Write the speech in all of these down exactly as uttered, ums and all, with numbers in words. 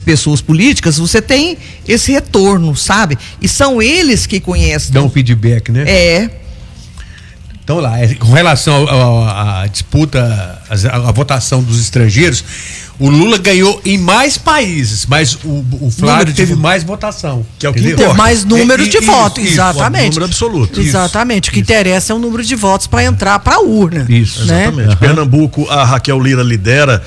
pessoas políticas, você tem esse retorno, sabe? E são eles que conhecem. Dão um feedback, né? É. Então lá, com relação à disputa, a, a votação dos estrangeiros, o Lula ganhou em mais países, mas o, o Flávio teve de... mais votação. Que é o que entendeu? importa. Mais número é, de isso, votos, isso, exatamente. Número absoluto. Exatamente. Isso, o que isso. interessa é o número de votos para entrar para a urna. Isso, né? Exatamente. Uhum. Pernambuco, a Raquel Lira lidera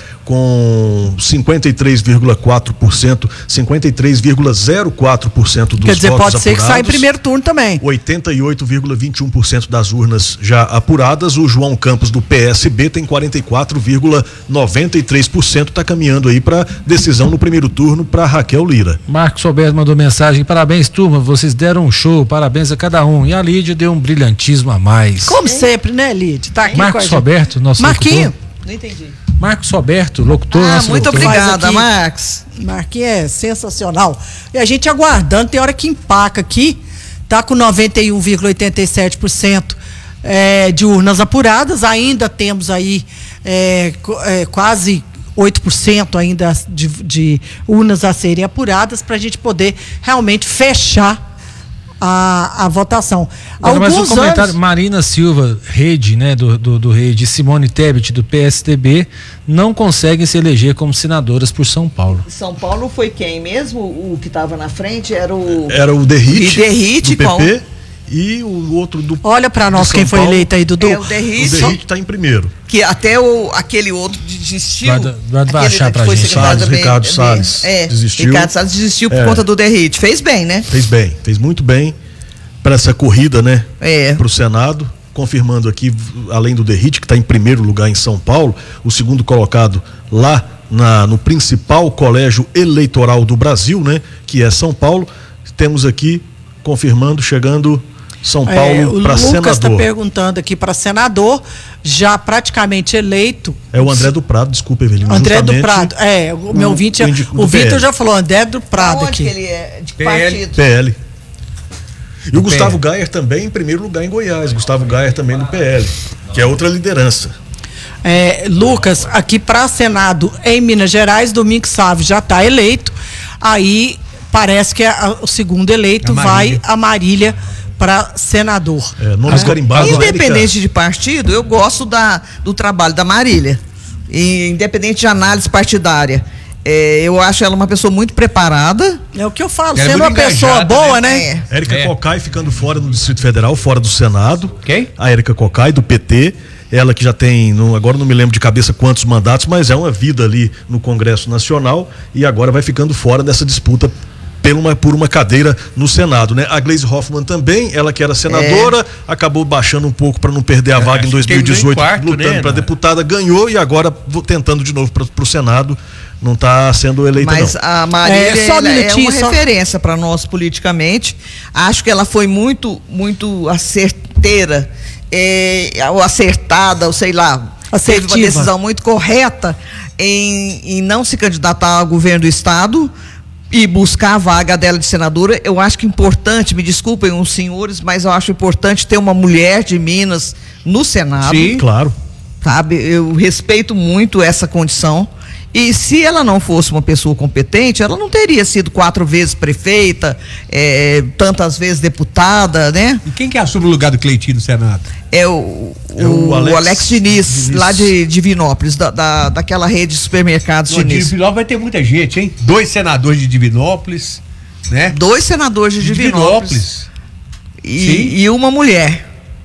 com cinquenta e três vírgula quatro por cento, cinquenta e três vírgula zero quatro por cento dos votos. Quer dizer, pode ser apurados, que saia em primeiro turno também. oitenta e oito vírgula vinte e um por cento das urnas já apuradas. O João Campos do P S B tem quarenta e quatro vírgula noventa e três por cento, está caminhando aí para decisão no primeiro turno para Raquel Lira. Marcos Roberto mandou mensagem: parabéns, turma, vocês deram um show, parabéns a cada um. E a Lídia deu um brilhantismo a mais. Como sempre, né, Lídia? Tá aqui Marcos Roberto, nosso Marquinho. locutor. Não entendi. Marcos Roberto, locutor. Ah, nosso muito locutor. obrigada, aqui. Marcos. Marquinhos é sensacional. E a gente aguardando, tem hora que empaca aqui, tá com noventa e um vírgula oitenta e sete por cento é, de urnas apuradas, ainda temos aí é, é, quase oito por cento ainda de, de urnas a serem apuradas para a gente poder realmente fechar a, a votação. Agora, mas um comentário, anos... Marina Silva, rede, né, do, do, do rede, Simone Tebet, do P S D B, não conseguem se eleger como senadoras por São Paulo. São Paulo foi quem mesmo? O que estava na frente era o... Era o Derrite, Derrite do P P, qual? e o outro do... Olha para nós quem foi Paulo. eleito aí, Dudu. É, o Derrite. O Derrite está em primeiro. Que até o, aquele outro desistiu. Vai- vai aquele baixar que pra foi gente. secretário Salles, da B- Ricardo B- Salles é, desistiu. Ricardo Salles desistiu por É. conta do Derrite. Fez bem, né? Fez bem, fez muito bem para essa corrida, né? É. Para o Senado. Confirmando aqui, além do Derrite, que está em primeiro lugar em São Paulo, o segundo colocado lá na, no principal colégio eleitoral do Brasil, né? Que é São Paulo. Temos aqui, confirmando, chegando São É, Paulo o para Lucas está senador. perguntando aqui para senador, já praticamente eleito. É o André do Prado, desculpa, Evelino. André do justamente Prado, é, o meu ouvinte, o indi- do o Vitor P L. já falou, André do Prado Aonde aqui. que ele é? De que P L. partido? P L. E o Gustavo P L. Gayer também em primeiro lugar em Goiás. Gustavo Gayer também do P L, que é outra liderança. É, Lucas, aqui para Senado em Minas Gerais, Domingos Sávio já está eleito. Aí parece que a- o segundo eleito A vai Marília. a Marília para senador. É, nomes carimbados. Independente de partido, eu gosto da, do trabalho da Marília. E, independente de análise partidária. É, eu acho ela uma pessoa muito preparada. É o que eu falo, Ela é sendo uma muito pessoa engajada, boa, né? né? É. Érica É. Cocai ficando fora no Distrito Federal, fora do Senado. Quem? A Érica Cocai, do P T. Ela que já tem, não- agora não me lembro de cabeça quantos mandatos, mas é uma vida ali no Congresso Nacional e agora vai ficando fora dessa disputa por uma, por uma cadeira no Senado, né? A Gleisi Hoffmann também, ela que era senadora, acabou baixando um pouco para não perder a É, vaga em acho dois que mil e dezoito, terminou em quarto, lutando né, para na- deputada, ganhou e agora vou tentando de novo para o Senado. Não está sendo eleita, Mas não. a Marília É, só um ela é minutinho, uma só- referência para nós politicamente. Acho que ela foi muito, muito acerteira, é, ou acertada, ou sei lá, teve Assertiva. uma decisão muito correta em, em não se candidatar ao governo do estado e buscar a vaga dela de senadora. Eu acho que é importante, me desculpem os senhores, mas eu acho importante ter uma mulher de Minas no Senado. Sim. Claro. Sabe, eu respeito muito essa condição. E se ela não fosse uma pessoa competente, ela não teria sido quatro vezes prefeita, é, tantas vezes deputada, né? E quem que assume o lugar do Cleitinho no Senado? É o, É o o Alex Alex, Diniz, Diniz. lá de Divinópolis, da, da, daquela rede de supermercados No Diniz. Divinópolis vai ter muita gente, hein? Dois senadores de Divinópolis, né? Dois senadores de Divinópolis, e, e uma mulher.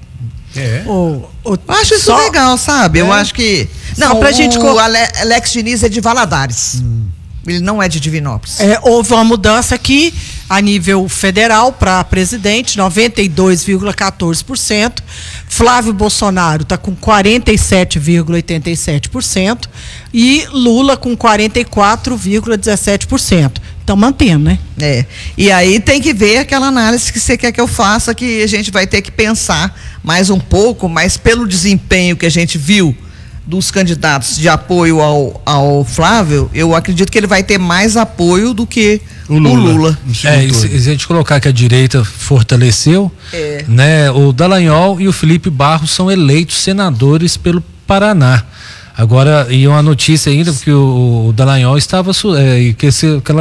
É. O, o, Eu acho isso só- legal, sabe? Eu É. acho que... Só Não, pra o gente co- Ale- Alex Diniz é de Valadares. Ele não é de Divinópolis. É, houve uma mudança aqui a nível federal para presidente, noventa e dois vírgula quatorze por cento. Flávio Bolsonaro está com quarenta e sete vírgula oitenta e sete por cento e Lula com quarenta e quatro vírgula dezessete por cento. Estão mantendo, né? É. E aí tem que ver aquela análise que você quer que eu faça, que a gente vai ter que pensar mais um pouco, mas pelo desempenho que a gente viu dos candidatos de apoio ao, ao Flávio, eu acredito que ele vai ter mais apoio do que o Lula. Lula. No segundo É, e se, turno. se a gente colocar que a direita fortaleceu, É. né? O Dallagnol e o Felipe Barros são eleitos senadores pelo Paraná. Agora, e uma notícia ainda, porque o, o Dallagnol estava, é, que esse, aquela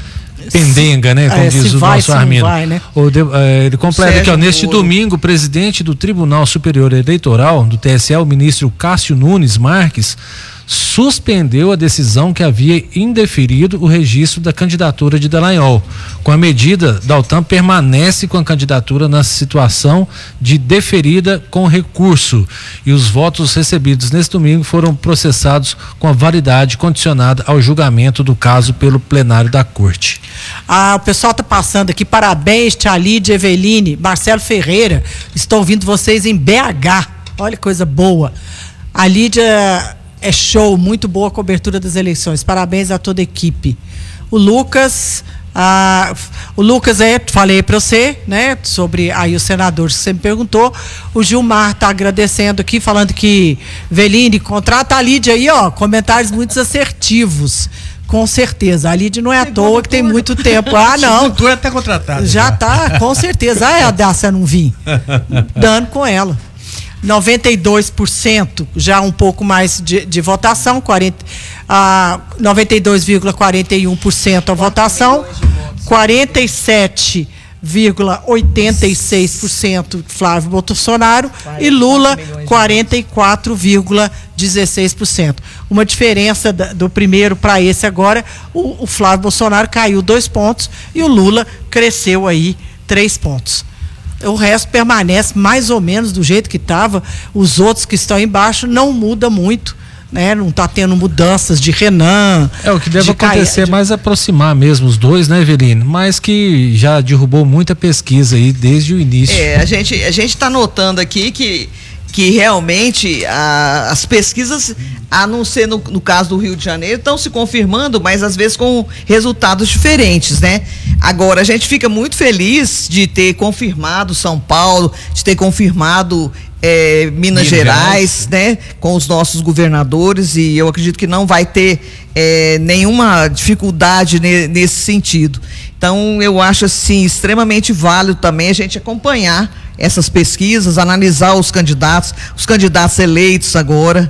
pendenga, né, como é, diz o vai, nosso Armindo. Vai, né? O de, é, ele completa aqui, ó, neste Moro. domingo, o presidente do Tribunal Superior Eleitoral, do T S E, o ministro Cássio Nunes Marques, suspendeu a decisão que havia indeferido o registro da candidatura de Dallagnol. Com a medida, Daltan permanece com a candidatura na situação de deferida com recurso, e os votos recebidos neste domingo foram processados com a validade condicionada ao julgamento do caso pelo plenário da Corte. Ah, o pessoal está passando aqui, parabéns, Tia Lídia, Eveline, Marcelo Ferreira, estou ouvindo vocês em B H, olha que coisa boa. A Lídia é show, muito boa a cobertura das eleições, parabéns a toda a equipe. O Lucas, ah, o Lucas é, falei para você, né, sobre aí os senadores que você me perguntou. O Gilmar está agradecendo aqui, falando que Veline, contrata a Lídia aí, ó, comentários muito assertivos. Com certeza, a Lídia não é à toa que tem muito tempo. Ah, não. Tu é até contratado. Já tá, com certeza. Ah, é a Dácia não vir. Dando com ela. noventa e dois por cento já um pouco mais de, de votação, quarenta, ah, noventa e dois vírgula quarenta e um por cento a votação, quarenta e sete vírgula oitenta e seis por cento Flávio Bolsonaro e Lula quarenta e quatro vírgula dezesseis por cento. Uma diferença da, do primeiro para esse agora, o, o Flávio Bolsonaro caiu dois pontos e o Lula cresceu aí três pontos. O resto permanece mais ou menos do jeito que estava. Os outros que estão embaixo não muda muito, né? Não está tendo mudanças de Renan. É, o que deve de acontecer é de... mais aproximar mesmo os dois, né, Eveline? Mas que já derrubou muita pesquisa aí desde o início. É, a gente a gente está notando aqui que que realmente a, as pesquisas, a não ser no, no caso do Rio de Janeiro, estão se confirmando, mas às vezes com resultados diferentes, né? Agora, a gente fica muito feliz de ter confirmado São Paulo, de ter confirmado é, Minas, Minas Gerais, Gerais, né? Com os nossos governadores, e eu acredito que não vai ter é, nenhuma dificuldade ne, nesse sentido. Então, eu acho assim extremamente válido também a gente acompanhar essas pesquisas, analisar os candidatos, os candidatos eleitos agora.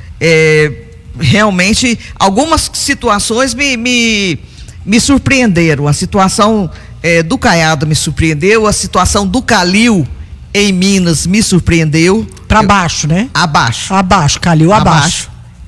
É, realmente, algumas situações me, me, me surpreenderam. A situação é, do Caiado me surpreendeu, a situação do Calil em Minas me surpreendeu. Para baixo, né? Abaixo. Abaixo, Calil, abaixo. abaixo.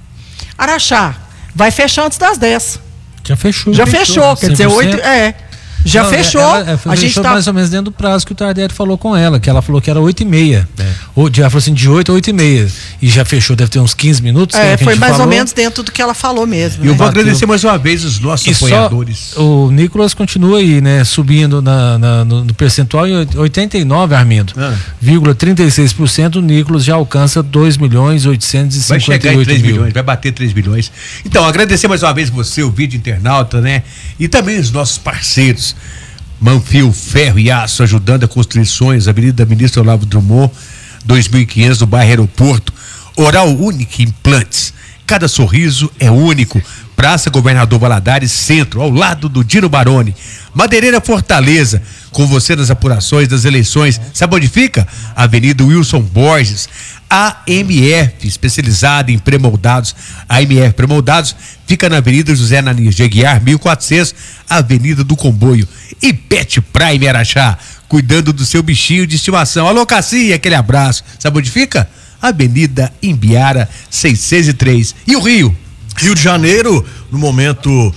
Araxá, vai fechar antes das dez. Já fechou. Já fechou, fechou quer dizer, oito. É. Já não, fechou. Ela, ela, a gente fechou tá... mais ou menos dentro do prazo que o Tardelli falou com ela, que ela falou que era oito e meia. É. Ou, ela falou assim, de oito a oito e meia. E já fechou, deve ter uns quinze minutos. É, foi mais falou. ou menos dentro do que ela falou mesmo. E eu né? vou agradecer mais uma vez os nossos e apoiadores. Só, o Nicolas continua aí, né? Subindo na, na, no, no percentual em oitenta e nove, Armindo. Ah. Vírgula trinta e seis por cento, o Nicolas já alcança dois milhões oitocentos e cinquenta e oito mil. Vai chegar em três milhões, vai bater três milhões. Então, agradecer mais uma vez você, o vídeo internauta, né? E também os nossos parceiros. Manfio Ferro e Aço, ajudando a construir sonhos, Avenida Ministro Olavo Drummond, dois mil e quinhentos, do bairro Aeroporto. Oral Único Implantes, cada sorriso é único. Praça Governador Valadares, Centro, ao lado do Dino Baroni. Madeireira Fortaleza, com você nas apurações das eleições. Sabe onde fica? Avenida Wilson Borges. A M F, especializada em pré-moldados. A M F Pré-moldados fica na Avenida José Ananias de Aguiar, mil e quatrocentos, Avenida do Comboio. E Pet Prime Araxá, cuidando do seu bichinho de estimação. Alô, Cassia, aquele abraço. Sabe onde fica? Avenida Imbiara, seiscentos e três. E o Rio? Rio de Janeiro, no momento,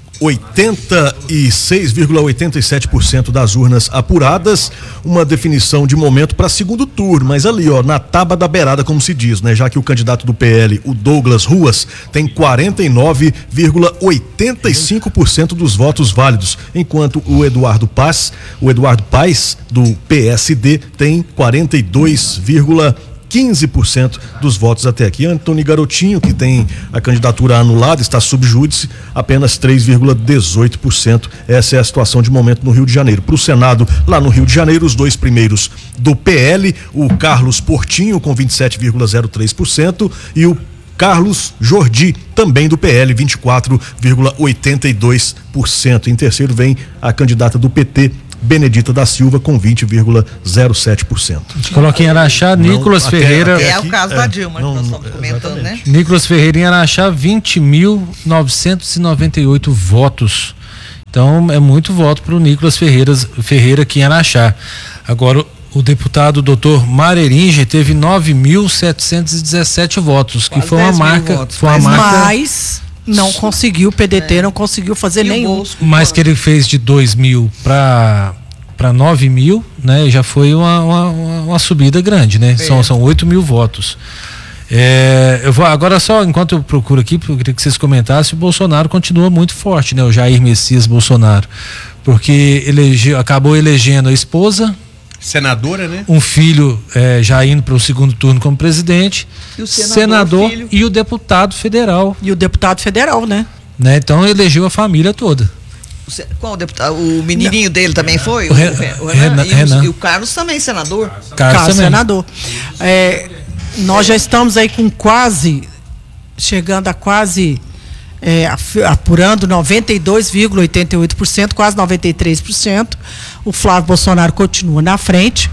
oitenta e seis vírgula oitenta e sete por cento das urnas apuradas, uma definição de momento para segundo turno, mas ali, ó, na tábua da beirada, como se diz, né? Já que o candidato do P L, o Douglas Ruas, tem quarenta e nove vírgula oitenta e cinco por cento dos votos válidos, enquanto o Eduardo Paz, o Eduardo Paes, do P S D, tem quarenta e dois vírgula quinze por cento dos votos até aqui. Antônio Garotinho, que tem a candidatura anulada, está sub júdice, apenas três vírgula dezoito por cento. Essa é a situação de momento no Rio de Janeiro. Para o Senado, lá no Rio de Janeiro, os dois primeiros do P L, o Carlos Portinho com vinte e sete vírgula zero três por cento e o Carlos Jordi, também do P L, vinte e quatro vírgula oitenta e dois por cento. Em terceiro vem a candidata do P T, Benedita da Silva com vinte vírgula zero sete por cento. Coloque em Araxá, Nicolas até- Ferreira. até É aqui, o caso é, da Dilma, não, que nós estamos não, comentando, né? Nicolas Ferreira em Araxá, vinte mil novecentos e noventa e oito votos. Então é muito voto para o Nicolas Ferreira, Ferreira aqui em Araxá. Agora o deputado doutor Mareringe teve nove mil setecentos e dezessete votos, que Quase foi uma dez mil marca, votos, foi uma mas marca, Mas não conseguiu, o P D T não conseguiu fazer E o nenhum. Bosco, mas que ele fez de dois mil para para nove mil, né? Já foi uma, uma, uma subida grande, né? São são oito mil votos. É, eu vou agora só enquanto eu procuro aqui, eu queria que vocês comentassem, o Bolsonaro continua muito forte, né? O Jair Messias Bolsonaro, porque elege, acabou elegendo a esposa, Senadora, né? um filho é, já indo para o segundo turno como presidente, E o senador, senador filho. e o deputado federal, E o deputado federal, né? né? Então elegeu a família toda. Você- Qual o deputado? O menininho dele também foi? O Re- o Renan- e, o- Renan. e o Carlos também, senador. Carlos Carlos também. senador. É, nós já estamos aí com quase, chegando a quase, é, af- apurando noventa e dois vírgula oitenta e oito por cento, quase noventa e três por cento. O Flávio Bolsonaro continua na frente.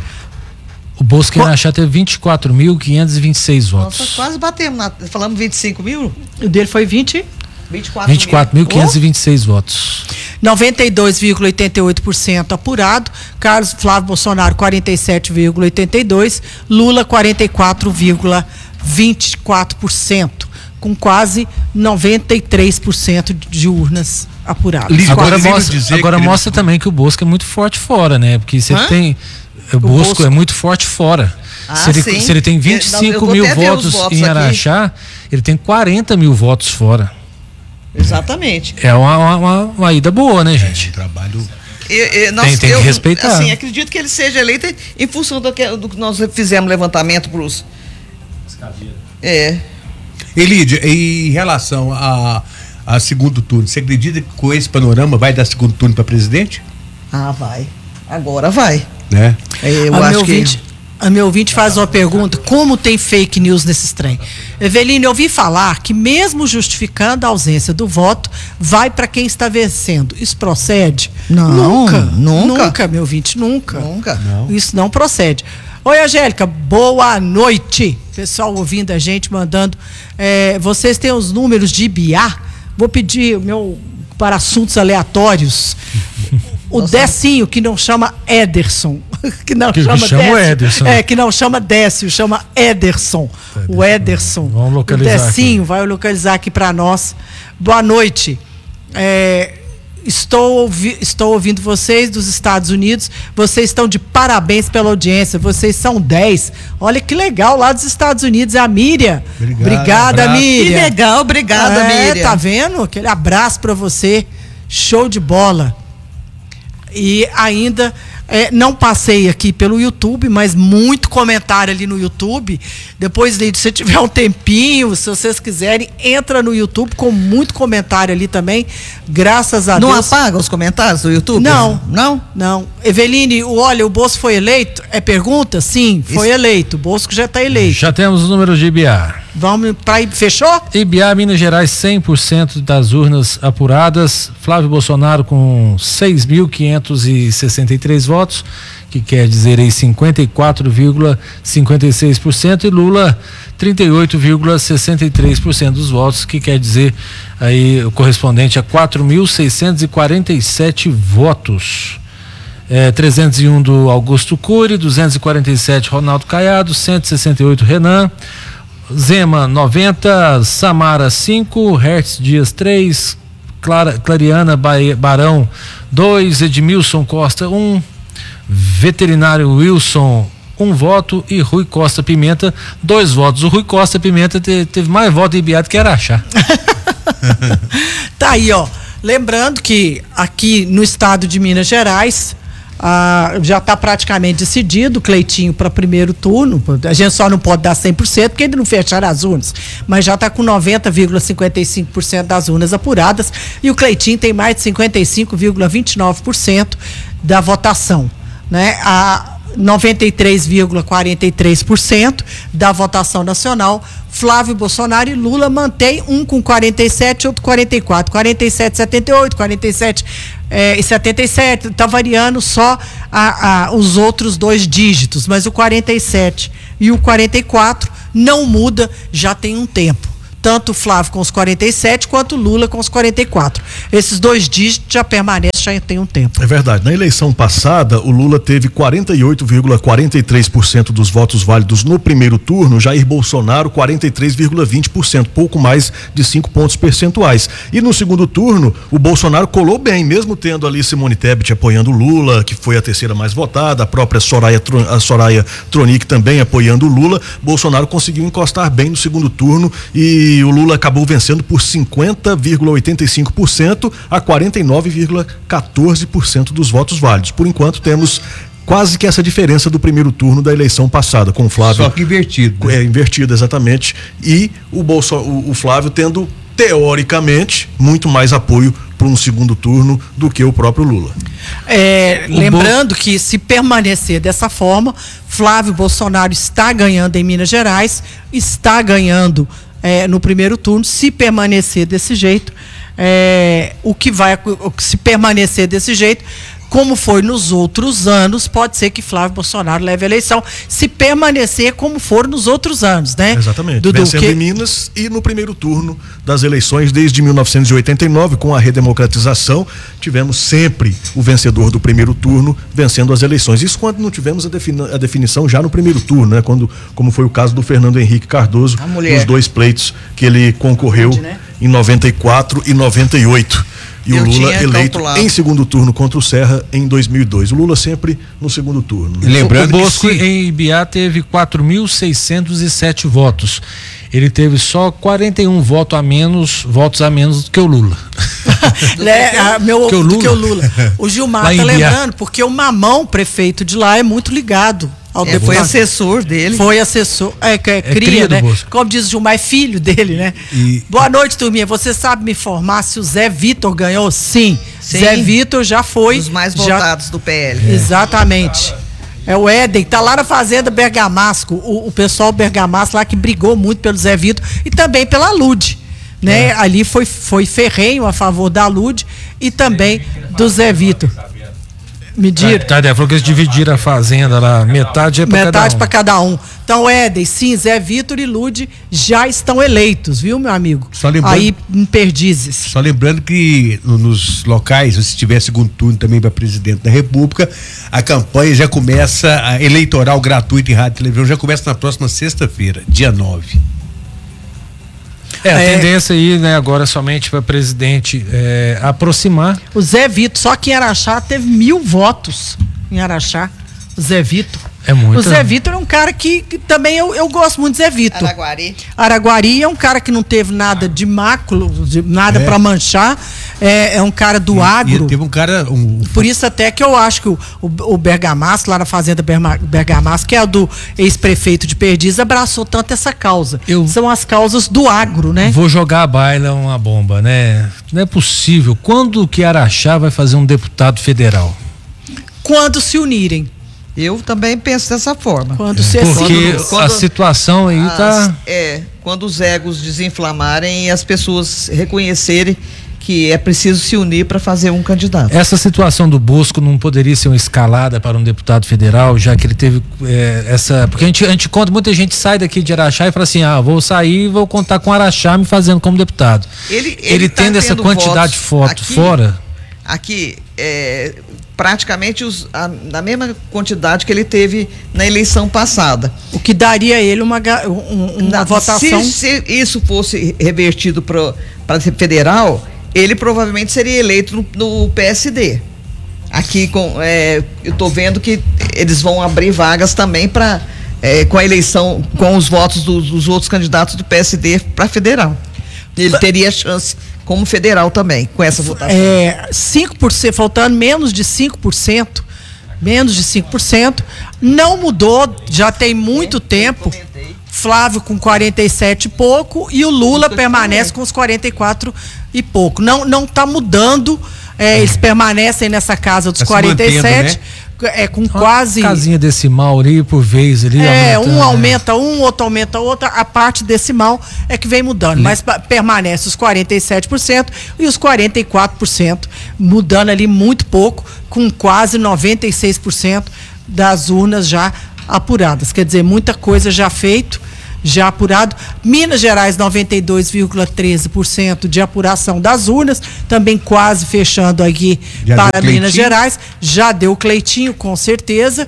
O Bosco Qu- Irachá teve vinte e quatro mil quinhentos e vinte e seis votos. Nossa, quase batemos. Na, falamos vinte e cinco mil? O dele foi vinte, vinte e quatro vinte e quatro mil quinhentos e vinte e seis votos. noventa e dois vírgula oitenta e oito por cento apurado. Carlos Flávio Bolsonaro quarenta e sete vírgula oitenta e dois por cento. Lula quarenta e quatro vírgula vinte e quatro por cento. Com quase noventa e três por cento de urnas apuradas. Lígia, Agora podemos mostra, dizer agora que ele- mostra também que o Bosco é muito forte fora, né? Porque você Hã? tem. O Bosco, Bosco. é muito forte fora. Ah, se, ele, sim. se ele tem Eu- vinte e eu cinco vou mil até ver os votos votos em aqui. Araxá, ele tem quarenta mil votos fora. Exatamente. É uma, uma, uma, uma ida boa, né, Um gente? trabalho. Eu, eu, nós- Tem- tem que eu, respeitar. Assim, acredito que ele seja eleito em função do que, do que nós fizemos levantamento para os. É. Elidia, em relação a, a segundo turno, você acredita que com esse panorama vai dar segundo turno para presidente? Ah, vai. Agora vai. Né? É, Eu a acho meu que. ouvinte, a meu ouvinte faz uma pergunta: como tem fake news nesse trem? Eveline, eu ouvi falar que, mesmo justificando a ausência do voto, vai para quem está vencendo. Isso procede? Não, nunca. nunca. Nunca, meu ouvinte, nunca. Nunca. Isso não procede. Oi, Angélica, boa noite. Pessoal ouvindo a gente, mandando. É, vocês têm os números de I B A? Vou pedir o meu para assuntos aleatórios. O Decinho, que não chama Ederson. Que não Que chama chama o Décio. Ederson. É, que não chama Décio, chama Ederson. O Ederson. Vamos localizar O Decinho vai localizar aqui para nós. Boa noite. É, Estou, ouvi, estou ouvindo vocês dos Estados Unidos. Vocês estão de parabéns pela audiência. Vocês são dez. Olha que legal, lá dos Estados Unidos. É a Miriam. Obrigado, Obrigada, abraço. Que Miriam. legal, obrigada, é, Miriam. Tá vendo? Aquele abraço para você. Show de bola. E ainda é, não passei aqui pelo YouTube, mas muito comentário ali no YouTube. Depois, Lídio, se tiver um tempinho, se vocês quiserem, entra no YouTube com muito comentário ali também. Graças a Não Deus. apaga os comentários do YouTube? Não. Não? Não. Eveline, o- olha, o Bosco foi eleito? É pergunta? Sim, foi Isso. eleito. O Bosco já está eleito. Já temos os números de I B A. Vamos para fechou? I B A Minas Gerais, cem por cento das urnas apuradas. Flávio Bolsonaro com seis mil quinhentos e sessenta e três votos, que quer dizer aí cinquenta e quatro vírgula cinquenta e seis por cento, e Lula trinta e oito vírgula sessenta e três por cento dos votos, que quer dizer aí o correspondente a quatro mil seiscentos e quarenta e sete votos. É, trezentos e um do Augusto Cury, duzentos e quarenta e sete Ronaldo Caiado, cento e sessenta e oito Renan, Zema noventa, Samara cinco, Hertz Dias três, Clara, Clariana Bahia, Barão dois, Edmilson Costa um, Veterinário Wilson um voto e Rui Costa Pimenta dois votos. O Rui Costa Pimenta te, teve mais votos em I B A do que Araxá. Tá aí, ó. Lembrando que aqui no estado de Minas Gerais, ah, já está praticamente decidido o Cleitinho para primeiro turno. A gente só não pode dar cem por cento porque ainda não fecharam as urnas, mas já está com noventa vírgula cinquenta e cinco por cento das urnas apuradas, e o Cleitinho tem mais de cinquenta e cinco vírgula vinte e nove por cento da votação, né? A, noventa e três vírgula quarenta e três por cento da votação nacional. Flávio Bolsonaro e Lula mantém um com quarenta e sete, outro quarenta e quatro, quarenta e sete, setenta e oito, quarenta e sete é, e setenta e sete, está variando só a, a, os outros dois dígitos, mas o quarenta e sete e o quarenta e quatro não muda já tem um tempo. Tanto o Flávio com os quarenta e sete, quanto o Lula com os quarenta e quatro. Esses dois dígitos já permanecem já tem um tempo. É verdade. Na eleição passada, o Lula teve quarenta e oito vírgula quarenta e três por cento dos votos válidos no primeiro turno, Jair Bolsonaro quarenta e três vírgula vinte por cento, pouco mais de cinco pontos percentuais. E no segundo turno, o Bolsonaro colou bem, mesmo tendo ali Simone Tebet apoiando o Lula, que foi a terceira mais votada, a própria Soraya, a Soraya Tronic também apoiando o Lula. Bolsonaro conseguiu encostar bem no segundo turno e E o Lula acabou vencendo por cinquenta vírgula oitenta e cinco por cento a quarenta e nove vírgula quatorze por cento dos votos válidos. Por enquanto, temos quase que essa diferença do primeiro turno da eleição passada, com o Flávio. Só que invertido. Né? É, invertido, exatamente. E o, Bolso, o, o Flávio tendo, teoricamente, muito mais apoio para um segundo turno do que o próprio Lula. É, lembrando que, se permanecer dessa forma, Flávio Bolsonaro está ganhando em Minas Gerais, está ganhando É, no primeiro turno. Se permanecer desse jeito, é, o que vai, o, se permanecer desse jeito, como foi nos outros anos, pode ser que Flávio Bolsonaro leve a eleição, se permanecer como for nos outros anos, né? Exatamente, Dudu, vencendo que... em Minas e no primeiro turno das eleições desde mil novecentos e oitenta e nove, com a redemocratização, tivemos sempre o vencedor do primeiro turno vencendo as eleições. Isso quando não tivemos a, defini a definição já no primeiro turno, né? Quando, como foi o caso do Fernando Henrique Cardoso, nos dois pleitos que ele concorreu, né? Em noventa e quatro e noventa e oito. E Eu o Lula eleito calculado. em segundo turno contra o Serra em dois mil e dois. O Lula sempre no segundo turno. Né? Lembrando o Bosco que em Ibiá teve quatro mil seiscentos e sete votos. Ele teve só quarenta e um votos a menos, votos a menos do que o Lula. é, a, meu, que o Lula. Do que o Lula. O Gilmar tá lembrando, porque o Mamão, prefeito de lá, é muito ligado ao é, foi assessor dele. Foi assessor, é, é, é cria, cria né? Bosco. Como diz o Gilmar, é filho dele, né? E... Boa noite, turminha. Você sabe me informar se o Zé Vitor ganhou? Sim. Sim. Zé Vitor já foi. Os mais já... votados do P L. É. Exatamente. É o Éden, tá lá na Fazenda Bergamasco, o, o pessoal Bergamasco lá que brigou muito pelo Zé Vitor e também pela Lude, né? É. Ali foi, foi ferrenho a favor da Lude e também do Zé Vitor. Medir. Tá, tá, falou que eles dividiram a fazenda lá, metade é para cada um. Metade para cada um. Então, Éden, sim, Zé Vitor e Lude já estão eleitos, viu, meu amigo? Só lembrando, aí em Perdizes. Só lembrando que nos locais, se tiver segundo turno também para presidente da República, a campanha já começa, a eleitoral gratuito em rádio e televisão, já começa na próxima sexta-feira, dia nove. É, a é, tendência aí, né, agora somente para presidente é, aproximar. O Zé Vitor, só que em Araxá teve mil votos em Araxá, o Zé Vitor. É muito. O Zé Vitor é um cara que, que também eu, eu gosto muito do Zé Vitor. Araguari. Araguari é um cara que não teve nada de máculo, de nada é. para manchar. É, é um cara do e, agro. E teve um cara. Um... Por isso até que eu acho que o, o, o Bergamasco, lá na Fazenda Bergamasco, que é o do ex-prefeito de Perdiz, abraçou tanto essa causa. Eu São as causas do agro, né? Vou jogar a baila uma bomba, né? Não é possível. Quando que Araxá vai fazer um deputado federal? Quando se unirem. Eu também penso dessa forma. Quando se Porque quando, quando, a situação aí está. É, quando os egos desinflamarem e as pessoas reconhecerem que é preciso se unir para fazer um candidato. Essa situação do Bosco não poderia ser uma escalada para um deputado federal, já que ele teve é, essa. Porque a gente, a gente conta, muita gente sai daqui de Araxá e fala assim: ah, vou sair e vou contar com Araxá me fazendo como deputado. Ele, ele, ele tá tendo essa quantidade de fotos aqui, fora. Aqui, é, praticamente os, a, na mesma quantidade que ele teve na eleição passada. O que daria a ele uma, um, uma na, votação. Se, se isso fosse revertido para ser federal, ele provavelmente seria eleito no, no P S D. Aqui com, é, eu estou vendo que eles vão abrir vagas também para é, com a eleição, com os votos dos, dos outros candidatos do P S D para federal. Ele teria chance como federal também, com essa votação. É, cinco por cento, faltando menos de cinco por cento, menos de cinco por cento, não mudou, já tem muito tempo. Flávio com quarenta e sete e pouco e o Lula permanece com os quarenta e quatro e pouco. Não não está mudando, é, eles permanecem nessa casa dos tá quarenta e sete, né? é, com Uma quase... casinha decimal ali por vez ali. É, aumenta, um né? aumenta um, outro aumenta outra, a parte decimal é que vem mudando, Sim. mas pa- permanece os quarenta e sete por cento e os quarenta e quatro por cento, mudando ali muito pouco, com quase noventa e seis por cento das urnas já apuradas. Quer dizer, muita coisa já feito, já apurado. Minas Gerais, noventa e dois vírgula treze por cento de apuração das urnas, também quase fechando aqui Já para deu Minas Cleitinho? Gerais. Já deu Cleitinho, com certeza.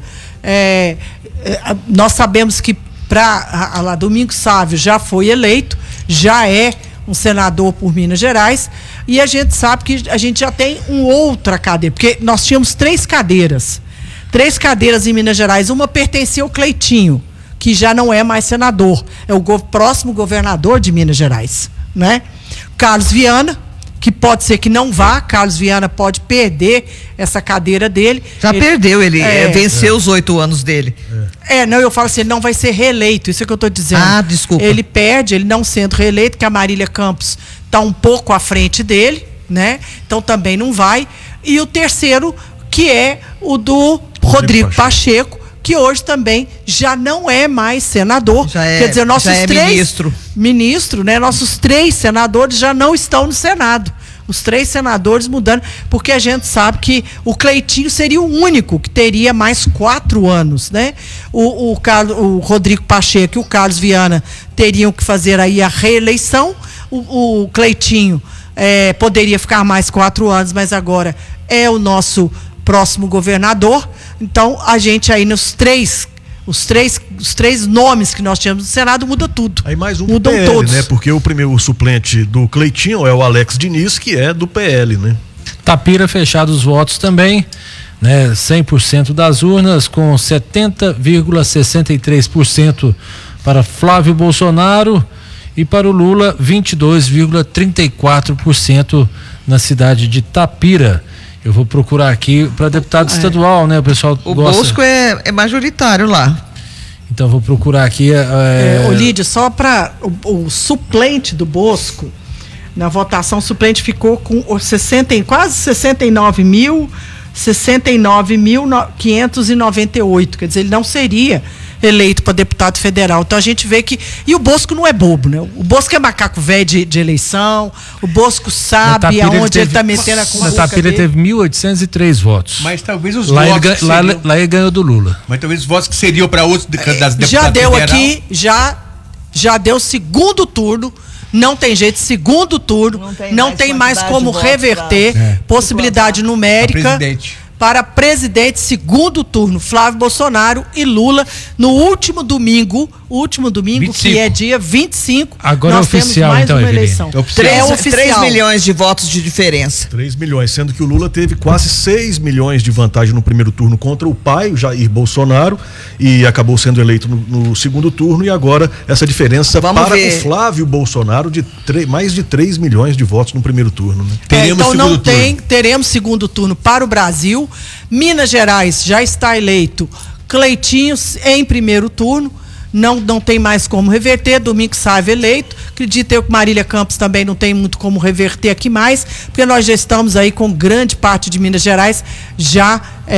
É, é, nós sabemos que para lá Domingos Sávio já foi eleito, já é um senador por Minas Gerais, e a gente sabe que a gente já tem uma outra cadeira, porque nós tínhamos três cadeiras, três cadeiras em Minas Gerais, uma pertencia ao Cleitinho, que já não é mais senador, é o go- próximo governador de Minas Gerais, né? Carlos Viana, que pode ser que não vá, Carlos Viana pode perder essa cadeira dele. Já Ele- perdeu, ele É. eh, venceu os oito anos dele. É, não, eu falo assim, ele não vai ser reeleito, isso é que eu estou dizendo. Ah, desculpa. Ele perde, ele não sendo reeleito, que a Marília Campos está um pouco à frente dele, né? Então também não vai. E o terceiro, que é o do Rodrigo Pacheco, que hoje também já não é mais senador. Já é- Quer dizer, nossos já é três ministro. ministro, né? Nossos três senadores já não estão no Senado. Os três senadores mudando, porque a gente sabe que o Cleitinho seria o único que teria mais quatro anos, né? O, o, Carlos, o Rodrigo Pacheco e o Carlos Viana teriam que fazer aí a reeleição. O, o Cleitinho eh, poderia ficar mais quatro anos, mas agora é o nosso próximo governador. Então, a gente aí nos três, os três, os três nomes que nós tínhamos no Senado, muda tudo. Aí mais um pro Mudam P L, todos. né? Porque o primeiro suplente do Cleitinho é o Alex Diniz, que é do P L, né? Tapira fechado os votos também, né? cem por cento das urnas, com setenta vírgula sessenta e três por cento para Flávio Bolsonaro e para o Lula vinte e dois vírgula trinta e quatro por cento na cidade de Tapira. Eu vou procurar aqui para deputado É. estadual, né? O pessoal O gosta. Bosco é, é majoritário lá. Então vou procurar aqui. É... É, ô Lídia, só para o, o suplente do Bosco, na votação, o suplente ficou com os sessenta, e- quase sessenta e nove mil, sessenta e nove mil quinhentos e noventa e oito. Quer dizer, ele não seria eleito para deputado federal. Então a gente vê que. E o Bosco não é bobo, né? O Bosco é macaco velho de, de eleição, o Bosco Na sabe Tapira aonde ele teve- está metendo a Na cumbuca Tapira dele. teve mil oitocentos e três votos. Mas talvez os Lá ele, votos gan- que lá, seriam, lá ele ganhou do Lula. mas talvez os votos que seriam para outros de- candidatos a Já deputado deu federal. aqui, já, já deu segundo turno. Não tem jeito, segundo turno. Não Não tem tem, mais mais, quantidade como de votos reverter. pra- É. Possibilidade Pra numérica presidente. para presidente, segundo turno, Flávio Bolsonaro e Lula, no último domingo, último domingo, vinte e cinco. que é dia vinte e cinco. Agora nós é oficial, temos mais então, uma Eveline. eleição. É oficial. É Três, oficial. três milhões de votos de diferença. três milhões, sendo que o Lula teve quase seis milhões de vantagem no primeiro turno contra o pai, o Jair Bolsonaro, e acabou sendo eleito no, no segundo turno, e agora essa diferença Vamos para ver. o Flávio Bolsonaro de tre- mais de três milhões de votos no primeiro turno, né? É, Teremos então não segundo turno. tem, teremos segundo turno para o Brasil. Minas Gerais já está eleito Cleitinho em primeiro turno. Não, não tem mais como reverter. Domingos Sávio eleito. Acredito eu que Marília Campos também não tem muito como reverter aqui mais, porque nós já estamos aí com grande parte de Minas Gerais já,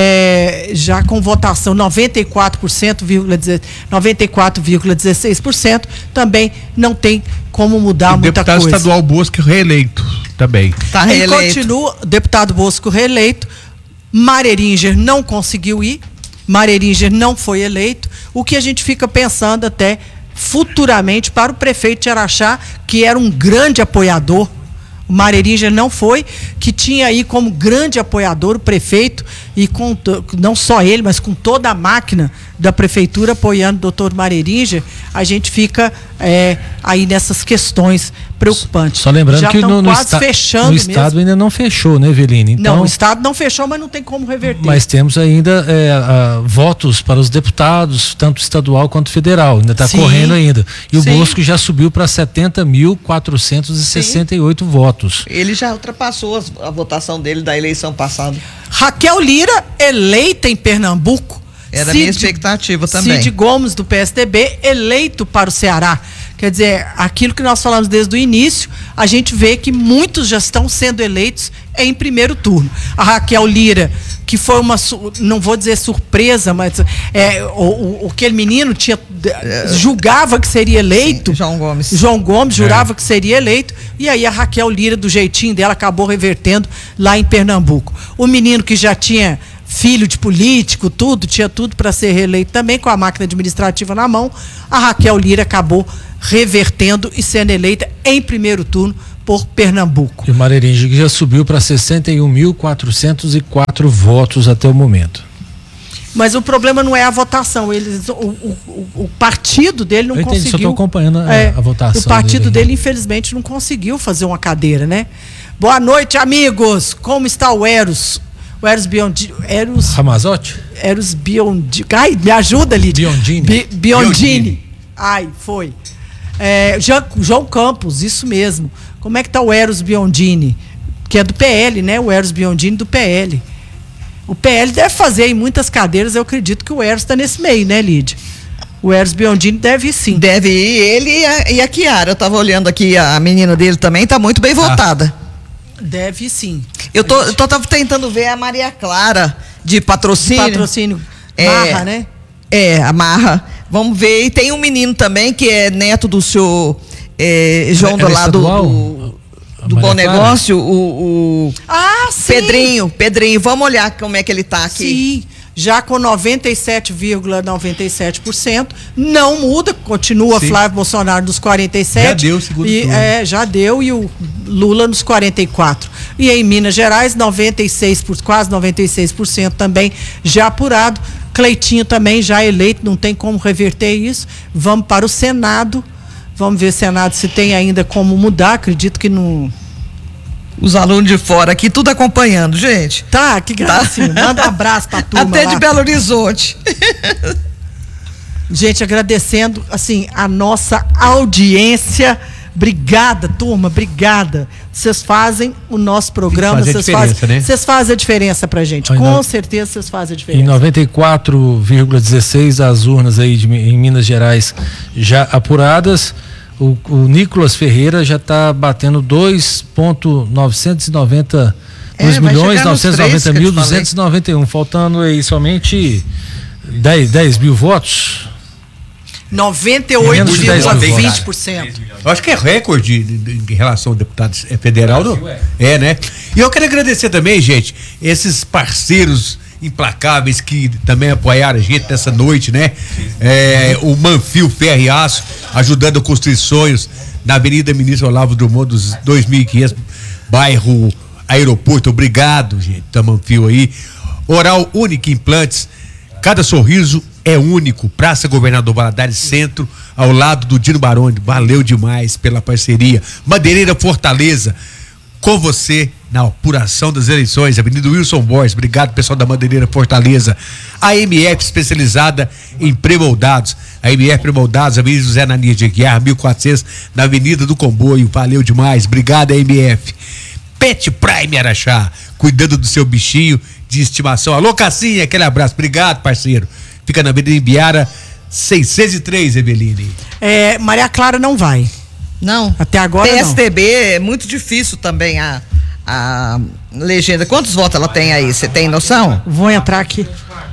é, já com votação noventa e quatro por cento, noventa e quatro vírgula dezesseis por cento. Também não tem como mudar O muita deputado coisa. estadual Bosco reeleito também. Está Ele reeleito. continua, deputado Bosco reeleito. Mareringer não conseguiu ir. Mareringer não foi eleito. O que a gente fica pensando até futuramente para o prefeito de Araxá, que era um grande apoiador. O Mareringer não foi, que tinha aí como grande apoiador o prefeito, e com to- não só ele, mas com toda a máquina da prefeitura apoiando o doutor Mareringer. A gente fica é, aí nessas questões preocupantes. Só lembrando Já que estão no, no, quase esta- fechando no estado mesmo. ainda não fechou, né, Eveline? Então, Não, o Estado não fechou, mas não tem como reverter. mas temos ainda é, ah, votos para os deputados, tanto estadual quanto federal. Ainda está Sim. correndo ainda. E o Sim. Bosco já subiu para setenta mil quatrocentos e sessenta e oito votos. Ele já ultrapassou as- a votação dele da eleição passada. Raquel Lira, eleita em Pernambuco. Era a minha expectativa também. Cid Gomes, do P S D B, eleito para o Ceará. Quer dizer, aquilo que nós falamos desde o início, a gente vê que muitos já estão sendo eleitos em primeiro turno. A Raquel Lira, que foi uma, não vou dizer surpresa, mas é, o, o, aquele menino tinha, julgava que seria eleito. Sim, João Gomes. João Gomes jurava é. que seria eleito, e aí a Raquel Lira, do jeitinho dela, acabou revertendo lá em Pernambuco. O menino que já tinha filho de político, tudo, tinha tudo para ser reeleito também, com a máquina administrativa na mão, a Raquel Lira acabou revertendo e sendo eleita em primeiro turno por Pernambuco. E o Mareringe já subiu para sessenta e um mil quatrocentos e quatro votos até o momento. Mas o problema não é a votação, eles, o, o, o partido dele não Eu entendi, conseguiu. só estou acompanhando a, é, a votação. O partido dele, dele, infelizmente, não conseguiu fazer uma cadeira, né? Boa noite, amigos. Como está o Eros? O Eros Biondini. Eros Ramazotti? Eros Biondini. Ai, me ajuda, Lídia. Biondini. Bi, Biondini. Ai, foi. É, João Campos, isso mesmo. Como é que está o Eros Biondini? Que é do P L, né? O Eros Biondini do P L. O P L deve fazer aí muitas cadeiras, eu acredito que o Eros está nesse meio, né, Lídia? O Eros Biondini deve ir, sim. Deve ir, ele e a, e a Kiara. Eu estava olhando aqui, a menina dele também está muito bem votada. Deve ir, sim. Eu tô, eu tô tava tentando ver a Maria Clara de patrocínio. De patrocínio. É, Marra, né? É, a Marra. Vamos ver. E tem um menino também que é neto do senhor é, João do lado do, do Bom Negócio, o, o ah, sim. Pedrinho, Pedrinho. Vamos olhar como é que ele tá aqui. Sim, já com noventa e sete vírgula noventa e sete por cento, não muda, continua sim. Flávio Bolsonaro nos quarenta e sete. Já deu o segundo e, turno. É, já deu, e o Lula nos quarenta e quatro. E em Minas Gerais, noventa e seis por cento, quase noventa e seis por cento também já apurado. Cleitinho também já eleito, não tem como reverter isso. Vamos para o Senado. Vamos ver, Senado, se tem ainda como mudar. Acredito que não. Os alunos de fora aqui, tudo acompanhando, gente. Tá, que gracinha. Tá. Manda um abraço pra turma. Até lá. de Belo Horizonte. Gente, agradecendo, assim, a nossa audiência. Obrigada, turma, obrigada. Vocês fazem o nosso programa, vocês fazem, né? Vocês fazem a diferença pra gente. Aí, com no... certeza vocês fazem a diferença. Em noventa e quatro vírgula dezesseis as urnas aí de, em Minas Gerais já apuradas. O, o Nicolas Ferreira já está batendo dois milhões novecentos e noventa é, milhões novecentos e noventa mil duzentos e noventa e um, faltando aí somente dez mil votos. noventa e oito vírgula vinte por cento. Eu acho que é recorde em relação ao deputado federal. Não? É, né? E eu quero agradecer também, gente, esses parceiros implacáveis que também apoiaram a gente nessa noite, né? É, o Manfio Ferro e Aço, ajudando a construir sonhos na Avenida Ministro Olavo Drummond, dos dois mil e quinhentos, bairro Aeroporto. Obrigado, gente, da Manfio aí. Oral Única Implantes, cada sorriso é único. Praça Governador Valadares Centro, ao lado do Dino Baroni. Valeu demais pela parceria. Madeireira Fortaleza, com você na apuração das eleições. Avenida Wilson Borges, obrigado pessoal da Madeireira Fortaleza. A M F especializada em pré-moldados. A M F Pré-moldados, Avenida José Ananias de Aguiar, mil e quatrocentos, na Avenida do Comboio. Valeu demais, obrigado a M F. Pet Prime Araxá, cuidando do seu bichinho de estimação. Alô, Cassinha, aquele abraço, obrigado, parceiro. Fica na Avenida Imbiara seiscentos e três, Eveline. É, Maria Clara não vai. Não. Até agora P S D B não. É muito difícil também a, a legenda. Quantos votos ela tem aí? Você tem noção? Vou entrar aqui.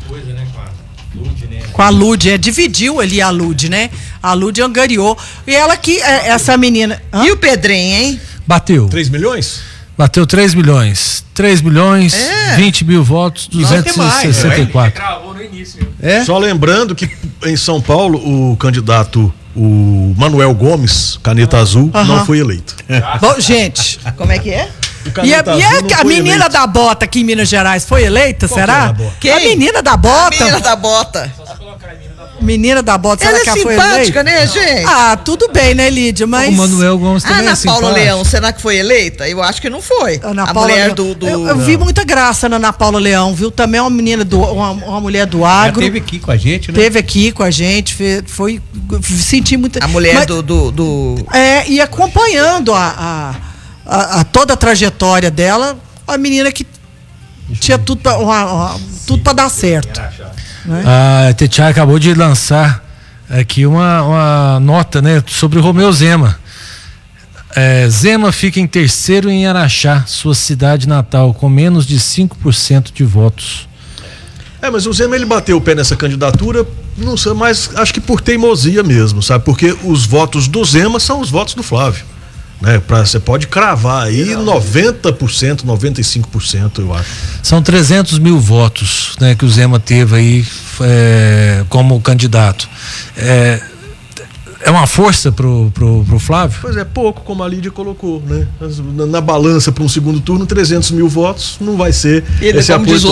Com a Lud, é, dividiu ali a Lud, né? A Lud angariou. E ela que, é, essa menina... Hã? E o Pedrinho, hein? Bateu. três milhões? Bateu três milhões. três milhões, é. vinte mil votos, duzentos e sessenta e quatro. É? Só lembrando que em São Paulo o candidato, o Manuel Gomes, caneta azul, uhum. não foi eleito. Bom, gente, como é que é? E a, e a, a menina eleito. da bota aqui em Minas Gerais foi eleita, Qual será? Que a menina da bota. A menina da bota. Menina da bota, ela será é que ela foi simpática, eleita? né, gente? Ah, tudo bem, né, Lídia? Mas... O Manuel Gomes também Ana é Paula simpático. Leão, será que foi eleita? Eu acho que não foi. Ana a Paula mulher Leão. do... do... Eu, eu vi muita graça na Ana Paula Leão, viu? Também uma menina do... Uma, uma mulher do agro. Já teve aqui com a gente, né? Teve aqui com a gente, foi... foi senti muita... A mulher mas, do, do, do... É, e acompanhando a, a, a, a toda a trajetória dela, a menina que tinha tudo pra, uma, uma, tudo pra dar certo. Né? A Tetiana acabou de lançar aqui uma, uma nota, né, sobre o Romeu Zema. É, Zema fica em terceiro em Araxá, sua cidade natal, com menos de cinco por cento de votos. É, mas o Zema ele bateu o pé nessa candidatura, não sei, mas acho que por teimosia mesmo, sabe? Porque os votos do Zema são os votos do Flávio. Né, pra, você pode cravar aí noventa por cento, noventa e cinco por cento, eu acho. São trezentos mil votos, né, que o Zema teve aí é, como candidato. É, é uma força pro, pro, pro Flávio? Pois é, pouco, como a Lídia colocou, né? Na, na balança para um segundo turno, trezentos mil votos não vai ser ele, esse como apoio diz